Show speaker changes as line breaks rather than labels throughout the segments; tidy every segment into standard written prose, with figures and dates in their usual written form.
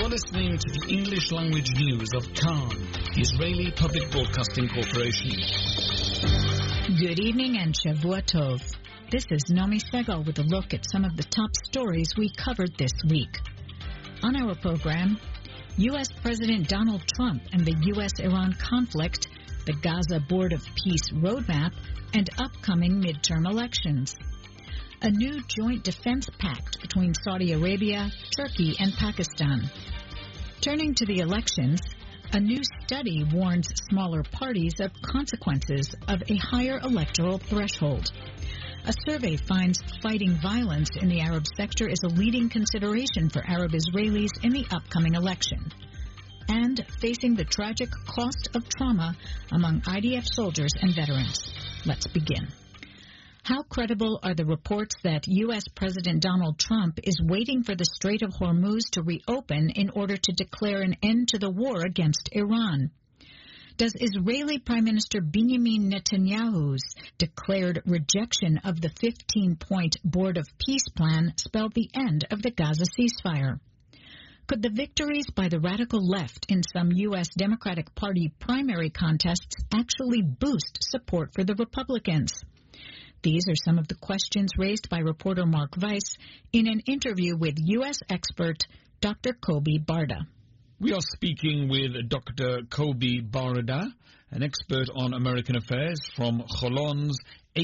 You're listening to the English language news of Khan, the Israeli Public Broadcasting Corporation.
Good evening and Shavua Tov. This is Nomi Segal with a look at some of the top stories we covered this week. On our program, U.S. President Donald Trump and the U.S.-Iran conflict, the Gaza Board of Peace roadmap, and upcoming midterm elections. A new joint defense pact between Saudi Arabia, Turkey, and Pakistan. Turning to the elections, a new study warns smaller parties of consequences of a higher electoral threshold. A survey finds fighting violence in the Arab sector is a leading consideration for Arab Israelis in the upcoming election. And facing the tragic cost of trauma among IDF soldiers and veterans. Let's begin. How credible are the reports that U.S. President Donald Trump is waiting for the Strait of Hormuz to reopen in order to declare an end to the war against Iran? Does Israeli Prime Minister Benjamin Netanyahu's declared rejection of the 15-point Board of Peace plan spell the end of the Gaza ceasefire? Could the victories by the radical left in some U.S. Democratic Party primary contests actually boost support for the Republicans? These are some of the questions raised by reporter Mark Weiss in an interview with U.S. expert Dr. Kobi Barda.
We are speaking with Dr. Kobi Barda, an expert on American affairs from Cholon's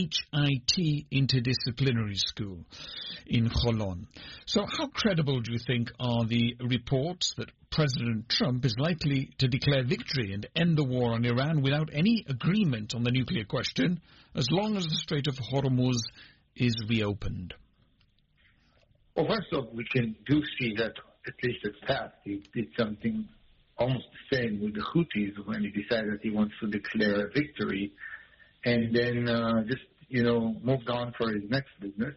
HIT Interdisciplinary School in Cholon. So how credible do you think are the reports that President Trump is likely to declare victory and end the war on Iran without any agreement on the nuclear question, as long as the Strait of Hormuz is reopened?
Well, first of all, we do see that at least it's past. He did something almost the same with the Houthis when he decided he wants to declare a victory, and then moved on for his next business.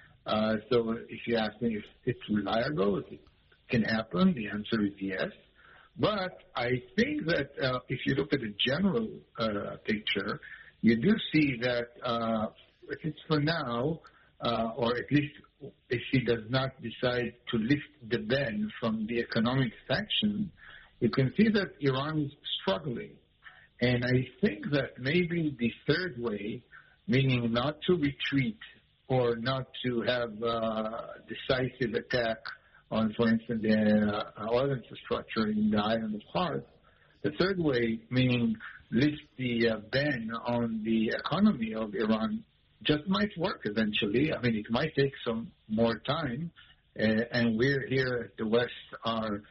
So if you ask me if it's reliable, if it can happen, the answer is yes. But I think that if you look at the general picture, you do see that at least for now, or at least if he does not decide to lift the ban from the economic sanction, you can see that Iran is struggling. And I think that maybe the third way, meaning not to retreat or not to have decisive attack on, for instance, the oil infrastructure in the island of Kars, the third way, meaning lift the ban on the economy of Iran, just might work eventually. I mean, it might take some more time, and we're here at the West are,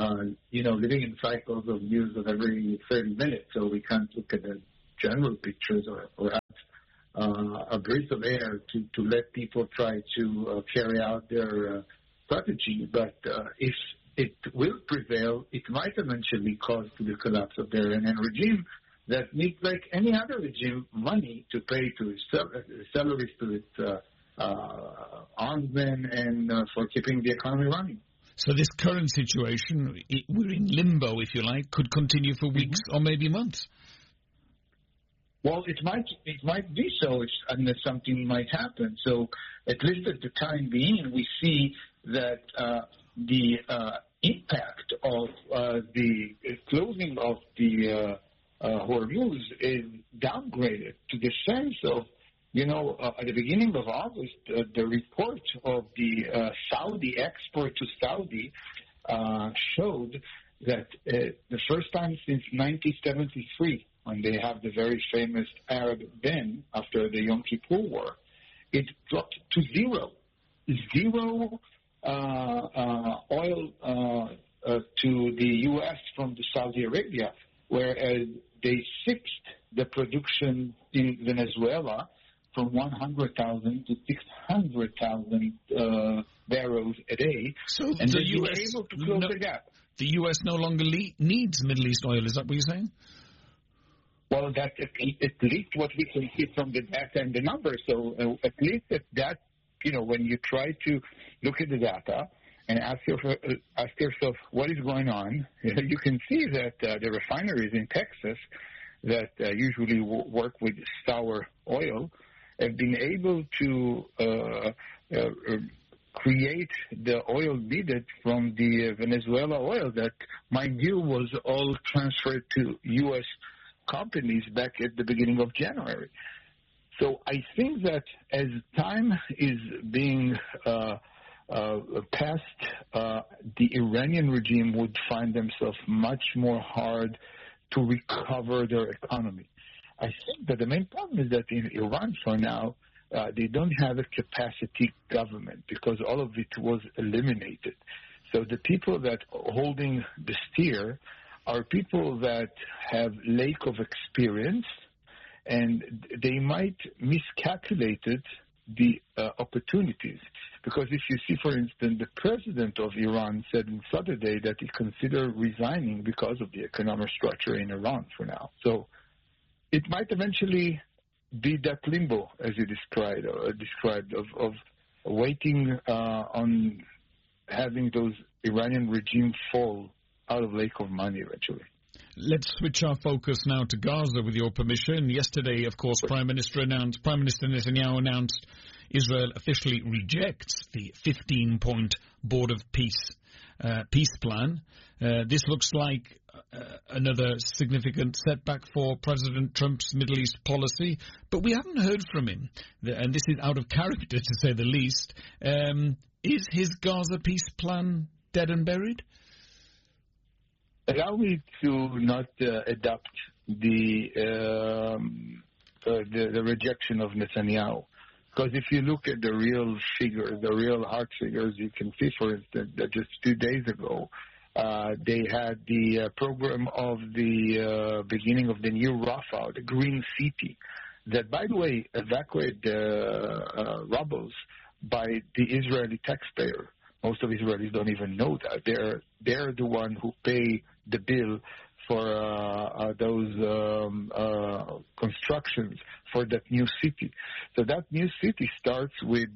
living in cycles of news of every 30 minutes, so we can't look at the general pictures or have a breath of air to let people try to carry out their strategy. But if it will prevail, it might eventually cause to the collapse of the Iranian regime that needs, like any other regime, money to pay to its salaries, to its armed men, and for keeping the economy running.
So this current situation, we're in limbo, if you like, could continue for weeks or maybe months.
Well, it might be so, unless something might happen. So at least at the time being, we see that the impact of the closing of the Hormuz is downgraded to the sense of, at the beginning of August, the report of the Saudi export to Saudi showed that the first time since 1973, when they have the very famous Arab ban after the Yom Kippur War, it dropped to zero oil to the U.S. from the Saudi Arabia, whereas they fixed the production in Venezuela from 100,000 to 600,000 barrels a day,
so
and
the
they were
US
able to close the gap.
The U.S. no longer needs Middle East oil. Is that what you're saying?
Well, that's at least what we can see from the data and the numbers. So at least that, when you try to look at the data and ask yourself what is going on, you can see that the refineries in Texas that usually work with sour oil have been able to create the oil needed from the Venezuela oil that, mind you, was all transferred to U.S. companies back at the beginning of January. So I think that as time is being passed, the Iranian regime would find themselves much more hard to recover their economy. I think that the main problem is that in Iran for now, they don't have a capacity government because all of it was eliminated. So the people that are holding the steer are people that have lack of experience, and they might miscalculated the opportunities. Because if you see, for instance, the president of Iran said on Saturday that he considered resigning because of the economic structure in Iran for now. So it might eventually be that limbo, as you described of waiting on having those Iranian regime fall out of lack of money eventually.
Let's switch our focus now to Gaza, with your permission. Yesterday, of course, Prime Minister Netanyahu announced Israel officially rejects the 15-point Board of Peace plan. This looks like another significant setback for President Trump's Middle East policy, but we haven't heard from him, and this is out of character to say the least. Is his Gaza peace plan dead and buried?
Allow me to not adopt the rejection of Netanyahu. Because if you look at the real figures, the real hard figures, you can see, for instance, that just 2 days ago, they had the program of the beginning of the new Rafah, the Green City, that, by the way, evacuated rubbles by the Israeli taxpayer. Most of Israelis don't even know that. They're the one who pay the bill for those constructions for that new city. So that new city starts with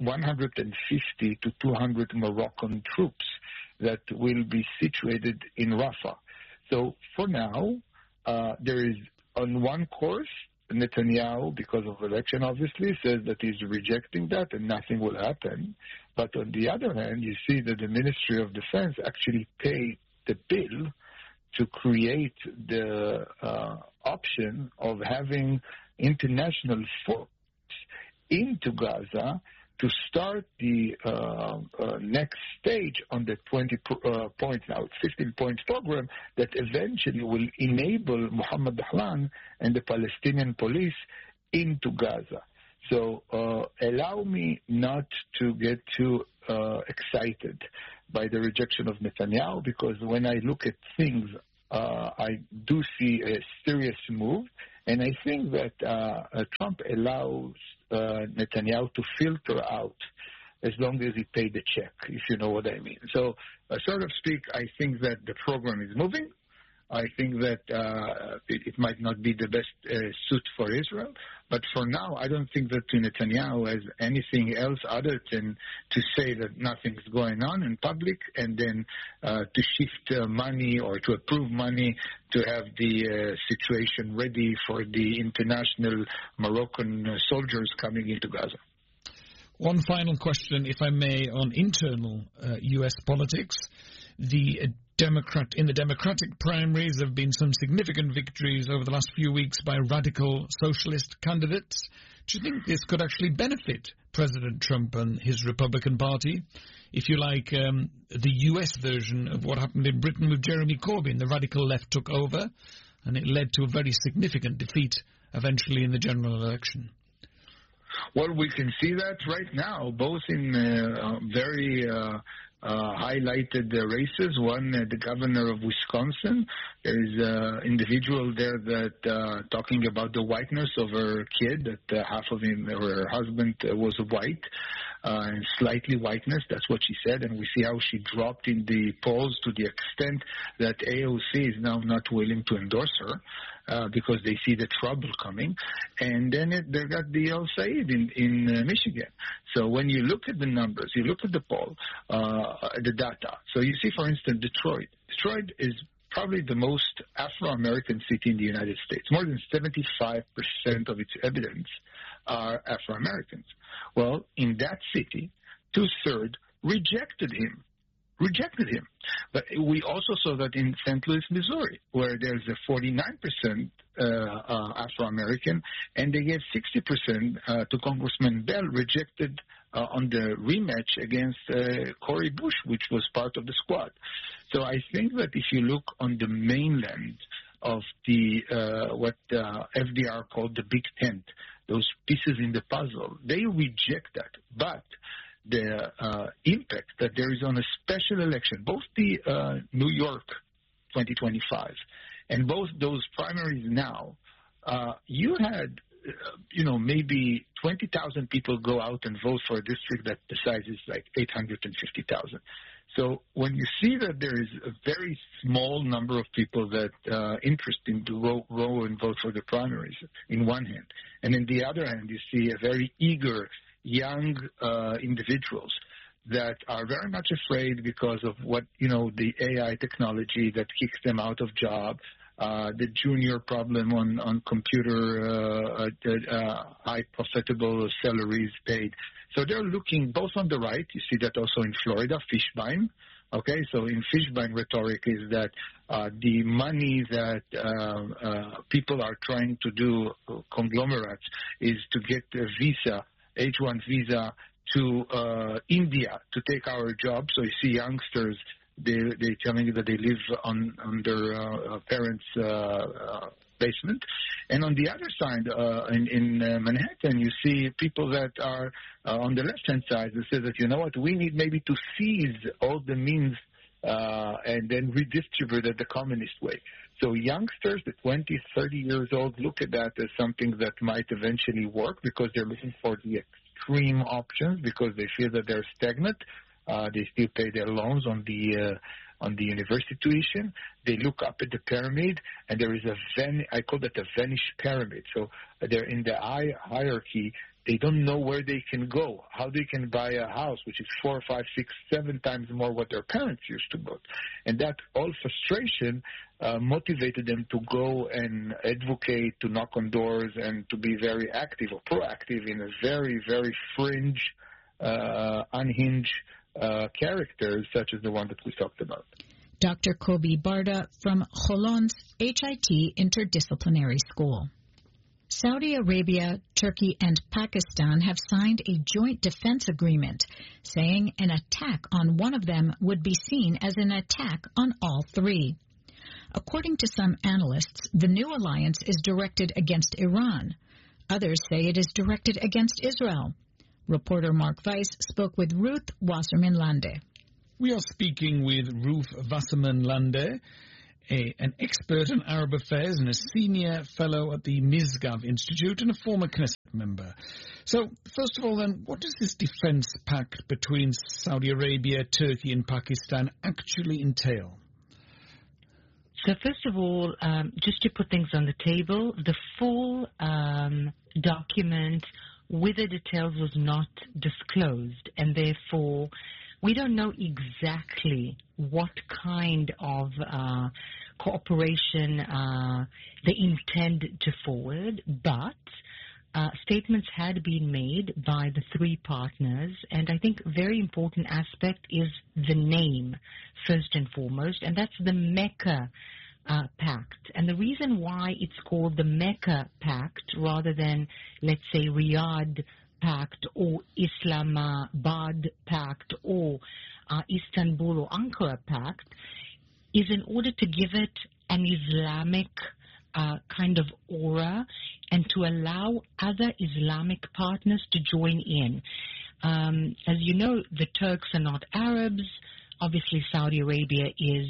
150 to 200 Moroccan troops that will be situated in Rafah. So for now, there is on one course, Netanyahu, because of election obviously, says that he's rejecting that and nothing will happen. But on the other hand, you see that the Ministry of Defense actually paid the bill to create the option of having international force into Gaza to start the next stage on the 20-point, now it's 15-point program that eventually will enable Mohammed Dahlan and the Palestinian police into Gaza. So allow me not to get too excited by the rejection of Netanyahu, because when I look at things, I do see a serious move, and I think that Trump allows Netanyahu to filter out as long as he paid the check, if you know what I mean. So, sort of speak, I think that the program is moving. I think that it might not be the best suit for Israel, but for now, I don't think that Netanyahu has anything else other than to say that nothing's going on in public, and then to shift money or to approve money to have the situation ready for the international Moroccan soldiers coming into Gaza.
One final question, if I may, on internal U.S. politics. In the Democratic primaries, there have been some significant victories over the last few weeks by radical socialist candidates. Do you think this could actually benefit President Trump and his Republican Party? If you like, the U.S. version of what happened in Britain with Jeremy Corbyn. The radical left took over, and it led to a very significant defeat eventually in the general election.
Well, we can see that right now, both in very highlighted races. One, the governor of Wisconsin. There is an individual there that talking about the whiteness of her kid, that half of him, her husband, was white, and slightly whiteness. That's what she said, and we see how she dropped in the polls to the extent that AOC is now not willing to endorse her. Because they see the trouble coming. And then they got the El Said in Michigan. So when you look at the numbers, you look at the poll, the data. So you see, for instance, Detroit. Detroit is probably the most Afro-American city in the United States. More than 75% of its inhabitants are Afro-Americans. Well, in that city, 2/3 rejected him. But we also saw that in St. Louis, Missouri, where there's a 49% Afro-American, and they gave 60% to Congressman Bell, rejected on the rematch against Cori Bush, which was part of the squad. So I think that if you look on the mainland of the what FDR called the Big Tent, those pieces in the puzzle, they reject that. But the impact that there is on a special election, both the New York 2025 and both those primaries now, you had, maybe 20,000 people go out and vote for a district that the size is like 850,000. So when you see that there is a very small number of people that interested to go and vote for the primaries in one hand, and in the other hand you see a very eager young individuals that are very much afraid because of what, the AI technology that kicks them out of job, the junior problem on computer, high profitable salaries paid. So they're looking both on the right. You see that also in Florida, Fishbein. Okay, so in Fishbein rhetoric is that the money that people are trying to do, conglomerates, is to get a visa, H-1 visa, to India to take our jobs. So you see youngsters, they're telling you that they live on their parents' basement. And on the other side, in Manhattan, you see people that are on the left-hand side that say that, we need maybe to seize all the means and then redistribute it the communist way. So youngsters, the 20, 30 years old, look at that as something that might eventually work because they're looking for the extreme options because they feel that they're stagnant. They still pay their loans on the university tuition. They look up at the pyramid, and there is I call that a vanished pyramid. So they're in the hierarchy. They don't know where they can go, how they can buy a house, which is 4, 5, 6, 7 times more what their parents used to buy. And that all frustration motivated them to go and advocate, to knock on doors, and to be very active or proactive in a very, very fringe, unhinged characters such as the one that we talked about.
Dr. Kobi Barda from Cholon's HIT Interdisciplinary School. Saudi Arabia, Turkey, and Pakistan have signed a joint defense agreement, saying an attack on one of them would be seen as an attack on all three. According to some analysts, the new alliance is directed against Iran. Others say it is directed against Israel. Reporter Mark Weiss spoke with Ruth Wasserman-Lande.
We are speaking with Ruth Wasserman-Lande, an expert in Arab affairs and a senior fellow at the Misgav Institute and a former Knesset member. So, first of all then, what does this defense pact between Saudi Arabia, Turkey and Pakistan actually entail?
So first of all, just to put things on the table, the full document with the details was not disclosed, and therefore we don't know exactly what kind of cooperation they intend to forward, but statements had been made by the three partners, and I think a very important aspect is the name, first and foremost, and that's the Mecca Pact. And the reason why it's called the Mecca Pact rather than, let's say, Riyadh Pact or Islamabad Pact or Istanbul or Ankara Pact is in order to give it an Islamic kind of aura and to allow other Islamic partners to join in. As you know, the Turks are not Arabs. Obviously, Saudi Arabia is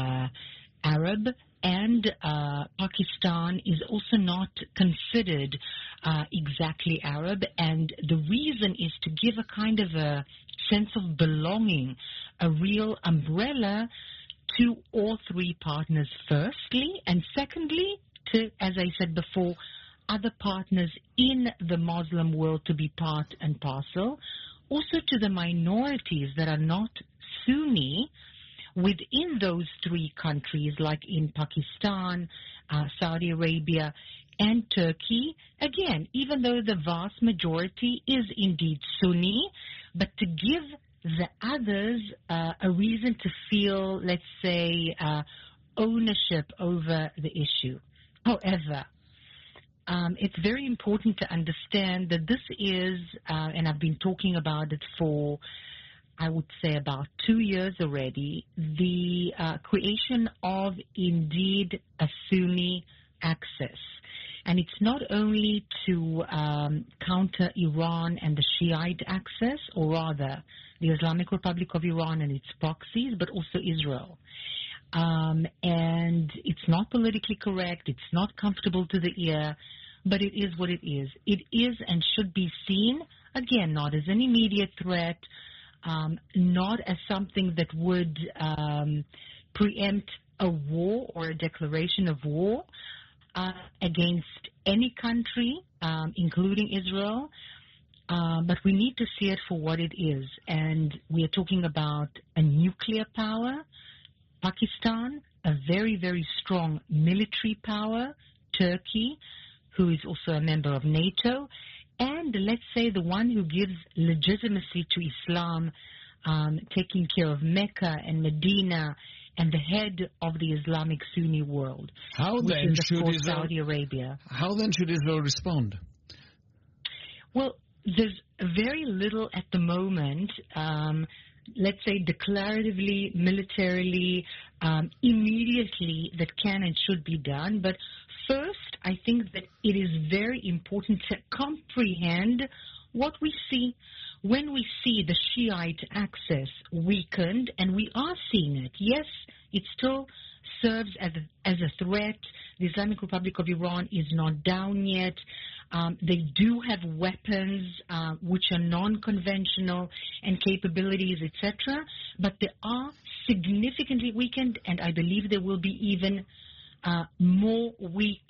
Arab, and Pakistan is also not considered exactly Arab, and the reason is to give a kind of a sense of belonging, a real umbrella to all three partners firstly, and secondly to, as I said before, other partners in the Muslim world to be part and parcel, also to the minorities that are not Sunni within those three countries, like in Pakistan, Saudi Arabia, and Turkey. Again, even though the vast majority is indeed Sunni, but to give the others a reason to feel, let's say, ownership over the issue. However, it's very important to understand that this is, and I've been talking about it for, I would say, about 2 years already, the creation of, indeed, a Sunni axis. And it's not only to counter Iran and the Shiite axis, or rather the Islamic Republic of Iran and its proxies, but also Israel. And it's not politically correct, it's not comfortable to the ear, but it is what it is. It is and should be seen, again, not as an immediate threat, not as something that would preempt a war or a declaration of war against any country, including Israel, but we need to see it for what it is. And we are talking about a nuclear power, Pakistan, a very, very strong military power, Turkey, who is also a member of NATO, and let's say the one who gives legitimacy to Islam, taking care of Mecca and Medina and the head of the Islamic Sunni world, which is, of course, Saudi Arabia.
How then should Israel respond?
Well, there's very little at the moment, let's say declaratively, militarily, immediately, that can and should be done. But first, I think that it is very important to comprehend what we see. When we see the Shiite axis weakened, and we are seeing it, yes, it still serves as a threat. The Islamic Republic of Iran is not down yet. They do have weapons which are non-conventional and capabilities, etc. But they are significantly weakened, and I believe they will be even more weak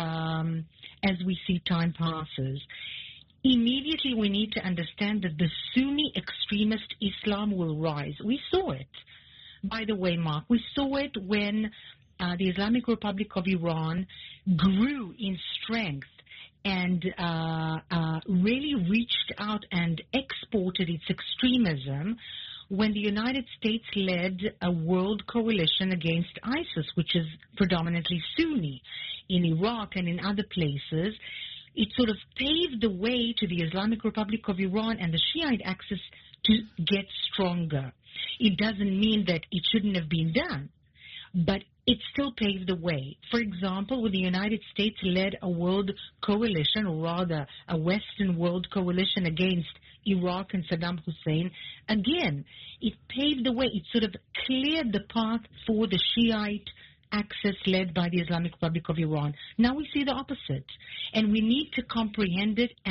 as we see time passes. Immediately, we need to understand that the Sunni extremist Islam will rise. We saw it. By the way, Mark, we saw it when the Islamic Republic of Iran grew in strength and really reached out and exported its extremism when the United States led a world coalition against ISIS, which is predominantly Sunni, in Iraq and in other places. It sort of paved the way to the Islamic Republic of Iran and the Shiite axis to get stronger. It doesn't mean that it shouldn't have been done, but it still paved the way. For example, when the United States led a world coalition, or rather a Western world coalition against Iraq and Saddam Hussein, again, it paved the way. It sort of cleared the path for the Shiite axis led by the Islamic Republic of Iran. Now we see the opposite, and we need to comprehend it